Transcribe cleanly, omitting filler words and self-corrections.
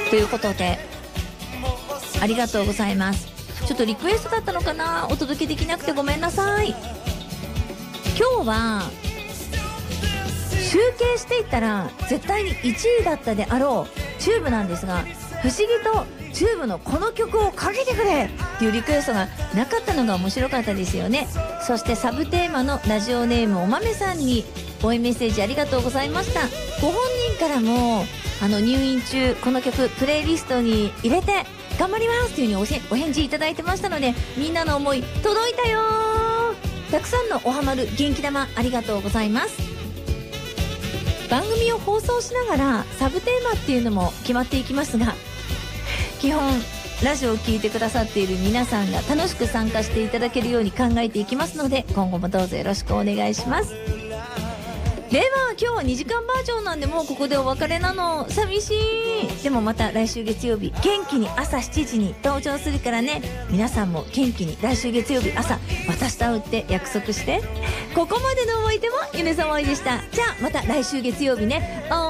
ということでありがとうございます。ちょっとリクエストだったのかな、お届けできなくてごめんなさい。今日は集計していったら絶対に1位だったであろうチューブなんですが、不思議とチューブのこの曲をかけてくれっていうリクエストがなかったのが面白かったですよね。そしてサブテーマのラジオネームおまめさんに応援メッセージありがとうございました。ご本人からも入院中この曲プレイリストに入れて頑張りますという風にお返事いただいてましたので、みんなの思い届いたよー。たくさんのおはまる元気玉ありがとうございます。番組を放送しながらサブテーマっていうのも決まっていきますが、基本ラジオを聞いてくださっている皆さんが楽しく参加していただけるように考えていきますので、今後もどうぞよろしくお願いします。では今日は2時間バージョンなんでもうここでお別れなの寂しい。でもまた来週月曜日元気に朝7時に登場するからね、皆さんも元気に来週月曜日朝私と会うって約束して。ここまでのお相手はゆねさまいでした。じゃあまた来週月曜日ね。